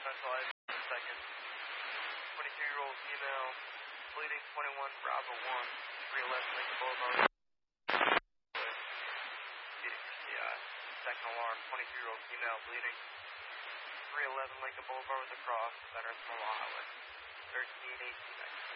Centralized in a second. 22-year-old female, bleeding 21 Bravo 1, 311 Lincoln Boulevard. Second alarm, 22-year-old female, bleeding 311 Lincoln Boulevard with a cross, center of Small Highway. 1318.